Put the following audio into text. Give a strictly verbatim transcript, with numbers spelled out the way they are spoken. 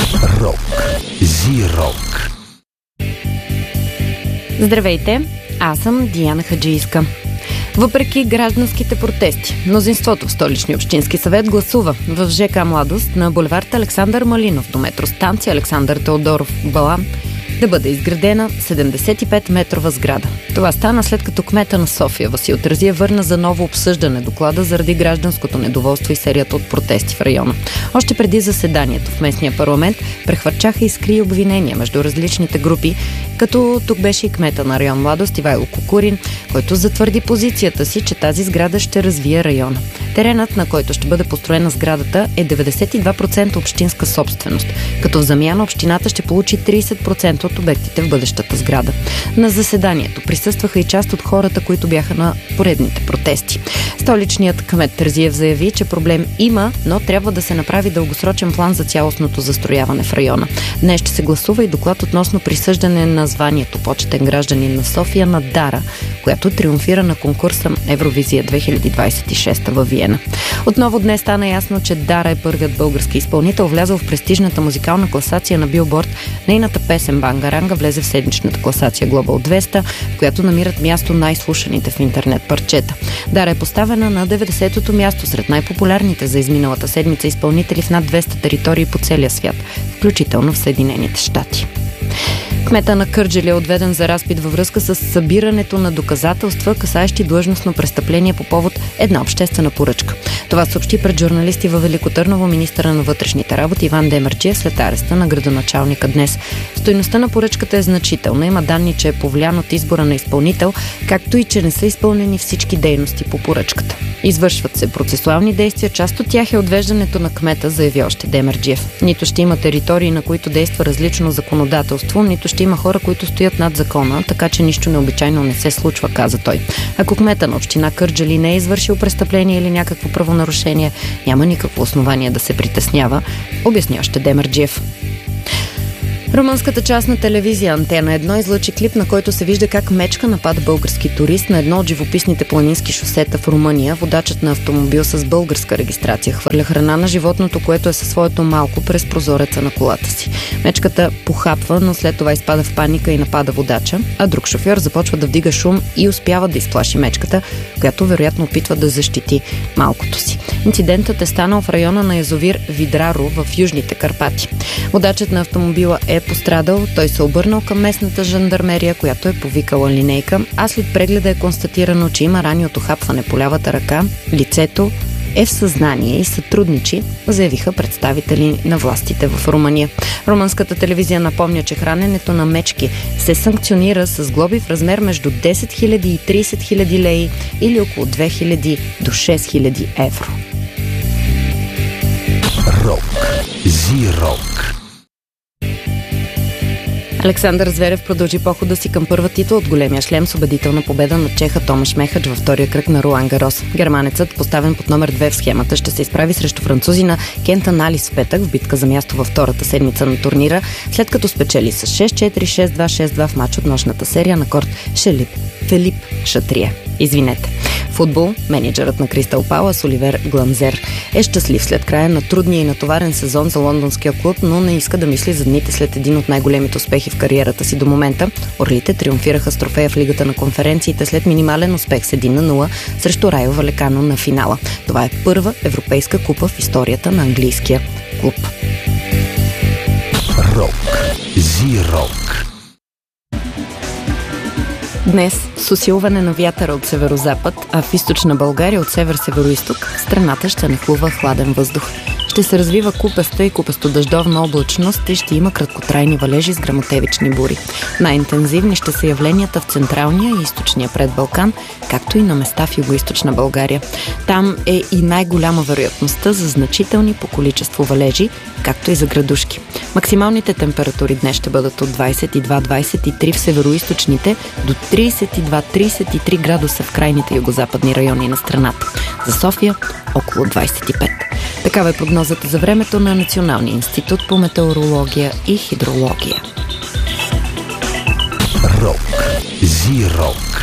Рок. Зи-рок. Здравейте, аз съм Диана Хаджийска. Въпреки гражданските протести, мнозинството в Столичния общински съвет гласува в ЖК Младост на булевард Александър Малинов до метростанция Александър Теодоров Балан да бъде изградена седемдесет и пет метрова сграда. Това стана след като кмета на София Васил Терзиев върна за ново обсъждане доклада заради гражданското недоволство и серията от протести в района. Още преди заседанието в местния парламент прехвърчаха искри и обвинения между различните групи, като тук беше и кмета на район Младост Ивайло Кукурин, който затвърди позицията си, че тази сграда ще развие района. Теренът, на който ще бъде построена сградата, е деветдесет и два процента общинска собственост, като в замяна общината ще получи тридесет процента от обектите в бъдещата сграда. На заседанието присъстваха и част от хората, които бяха на поредните протести. Столичният кмет Терзиев заяви, че проблем има, но трябва да се направи дългосрочен план за цялостното застрояване в района. Днес ще се гласува и доклад относно присъждане на званието почетен гражданин на София на Дара, която триумфира на конкурса Евровизия две хиляди двадесет и шеста във Виена. Отново днес стана ясно, че Дара е първият български изпълнител, влязъл в престижната музикална класация на Билборд. Нейната песен Бангаранга влезе в седмичната класация Global двеста, в която намират място най-слушаните в интернет парчета. Дара е поставена на деветдесетото място сред най-популярните за изминалата седмица изпълнители в над двеста територии по целия свят, включително в Съединените щати. Кмета на Кърджали е отведен за разпит във връзка с събирането на доказателства, касаещи длъжностно престъпление по повод една обществена поръчка. Това съобщи пред журналисти във Велико Търново министъра на вътрешните работи Иван Демерджиев след ареста на градоначалника днес. Стойността на поръчката е значителна. Има данни, че е повлиян от избора на изпълнител, както и че не са изпълнени всички дейности по поръчката. Извършват се процесуални действия, част от тях е отвеждането на кмета, заяви още Демерджиев. Нито ще има територии, на които действа различно законодателство, нито ще има хора, които стоят над закона, така че нищо необичайно не се случва, каза той. Ако кмета на община Кърджали не е извършил престъпление или някакво правонарушение, няма никакво основание да се притеснява, обясни още Демерджиев. Румънската частна телевизия Антена едно излъчи клип, на който се вижда как мечка напада български турист на едно от живописните планински шосета в Румъния. Водачът на автомобил с българска регистрация хвърля храна на животното, което е със своето малко през прозореца на колата си. Мечката похапва, но след това изпада в паника и напада водача, а друг шофьор започва да вдига шум и успява да изплаши мечката, която вероятно опитва да защити малкото си. Инцидентът е станал в района на язовир Видраро в Южните Карпати. Водачът на автомобила е пострадал, той се обърнал към местната жандармерия, която е повикала линейка, а след прегледа е констатирано, че има рани от ухапване по лявата ръка, лицето е в съзнание и сътрудничи, заявиха представители на властите в Румъния. Румънската телевизия напомня, че храненето на мечки се санкционира с глоби в размер между десет хиляди и тридесет хиляди леи или около две хиляди до шест хиляди евро. Рок. Зи-рок. Александър Зверев продължи похода си към първа титла от големия шлем с убедителна победа над чеха Томаш Мехач във втория кръг на Ролан Гарос. Германецът, поставен под номер две в схемата, ще се изправи срещу французина Кентан Алис в петък в битка за място във втората седмица на турнира, след като спечели с шест четири, шест два, шест два в матч от нощната серия на корт Шелип Филип Шатрие. Извинете. Футбол, мениджърът на Кристал Палас Оливер Гламзер е щастлив след края на трудния и натоварен сезон за лондонския клуб, но не иска да мисли за дните след един от най-големите успехи в кариерата си до момента. Орлите триумфираха с трофея в Лигата на конференциите след минимален успех с един на нула срещу Райо Валекано на финала. Това е първа европейска купа в историята на английския клуб. Рок. Зи-рок. Днес с усилване на вятъра от северозапад, а в източна България от север-североизток, страната ще нахлува хладен въздух. Ще се развива купеста и купесто-дъждовна облачност и ще има краткотрайни валежи с гръмотевични бури. Най-интензивни ще са явленията в централния и източния предбалкан, както и на места в югоизточна България. Там е и най-голяма вероятността за значителни по количество валежи, както и за градушки. Максималните температури днес ще бъдат от двадесет и два до двадесет и три в североизточните до тридесет и два до тридесет и три градуса в крайните югозападни райони на страната. За София около двадесет и пет. Такава е прогнозата за времето на Националния институт по метеорология и хидрология. Рок. Зи-рок.